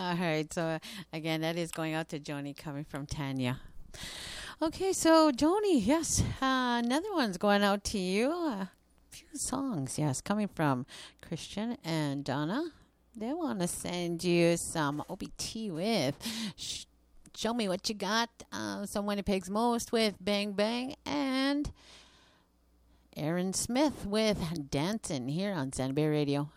All right. So, again, that is going out to Joni coming from Tanya. Okay. So, Joni, yes. Another one's going out to you. A few songs, yes, coming from Christian and Donna. They want to send you some OBT with Show Me What You Got. Some Winnipeg's Most with Bang Bang. And Aaron Smith with Dancing here on Santa Bay Radio.